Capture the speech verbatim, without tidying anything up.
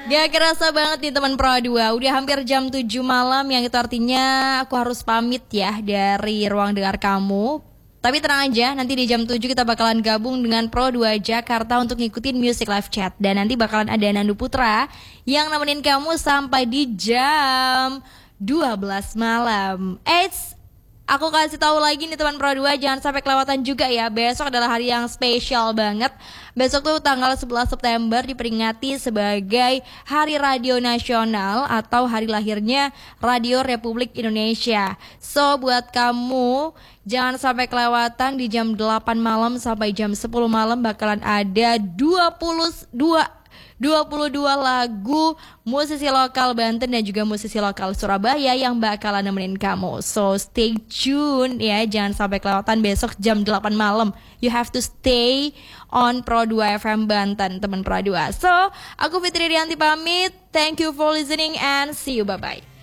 Gak kerasa banget nih teman Pro dua. Udah hampir jam tujuh malam, yang itu artinya aku harus pamit ya dari ruang dengar kamu. Tapi tenang aja, nanti di jam tujuh kita bakalan gabung dengan Pro dua Jakarta untuk ngikutin Music Live Chat. Dan nanti bakalan ada Nandu Putra yang nemenin kamu sampai di jam dua belas malam. Eits, aku kasih tahu lagi nih teman Pro dua, jangan sampai kelewatan juga ya. Besok adalah hari yang spesial banget. Besok tuh tanggal sebelas September diperingati sebagai Hari Radio Nasional atau hari lahirnya Radio Republik Indonesia. So buat kamu jangan sampai kelewatan, di jam delapan malam sampai jam sepuluh malam bakalan ada dua puluh dua dua puluh dua lagu musisi lokal Banten dan juga musisi lokal Surabaya yang bakalan nemenin kamu. So stay tune ya, jangan sampai kelewatan besok jam delapan malam. You have to stay on Pro dua F M Banten, teman Pro dua. So, aku Fitri Rianti pamit. Thank you for listening and see you, bye-bye.